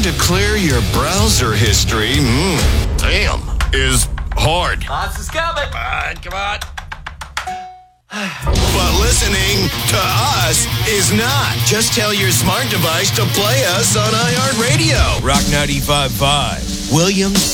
Trying to clear your browser history, damn, is hard. Lots is coming. Come on. But listening to us is not. Just tell your smart device to play us on iHeartRadio. Rock 95.5. Williams